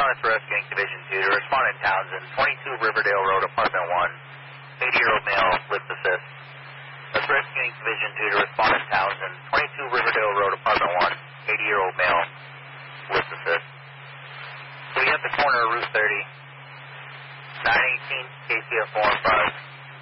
Arts Rescuing Division 2 to respondent Townsend, 22 Riverdale Road, Apartment 1, 80-year-old male with assist. Arts Rescuing Division 2 to respondent Townsend, 22 Riverdale Road, Apartment 1, 80-year-old male with assist. So we at the corner of Route 30, 918 KCF 4 and 5.